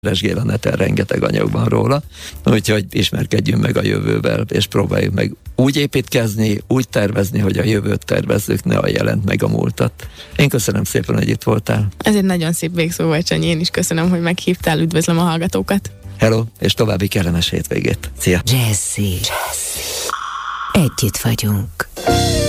Keresgél a neten, rengeteg anyag van róla, úgyhogy ismerkedjünk meg a jövővel, és próbáljuk meg úgy építkezni, úgy tervezni, hogy a jövőt tervezzük, ne a jelent meg a múltat. Én köszönöm szépen, hogy itt voltál. Ez egy nagyon szép végszó volt, Sanyi, én is köszönöm, hogy meghívtál, üdvözlöm a hallgatókat. Hello, és további kellemes hétvégét. Szia! Jazzy. Együtt vagyunk.